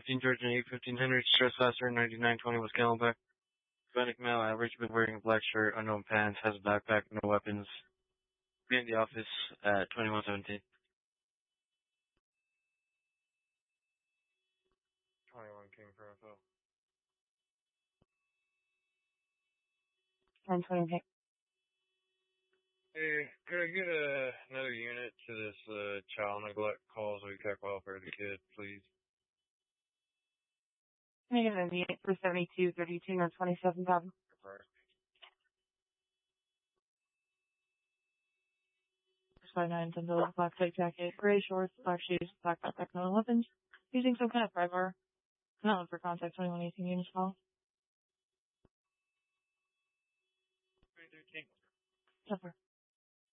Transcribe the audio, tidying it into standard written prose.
15 Georgia, 815 Henry, stress faster, 9920 West Camelback. Hispanic male, average, been wearing a black shirt, unknown pants, has a backpack, no weapons. Be in the office at 2117. 21 King for info. 1020. Hey, could I get another unit to this child neglect calls we check welfare of the kid, please? Negative MD for 7232 or 27,000. Five nine $10, black tight jacket, gray shorts, black shoes, black backpack, no weapons. Using some kind of pry bar. Not one for contact, 2118 units call. 2013. Suffer.